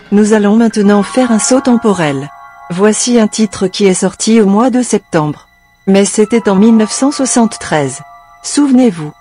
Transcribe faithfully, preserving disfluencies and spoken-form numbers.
Nous allons maintenant faire un saut temporel. Voici un titre qui est sorti au mois de septembre. Mais c'était en mille neuf cent soixante-treize. Souvenez-vous.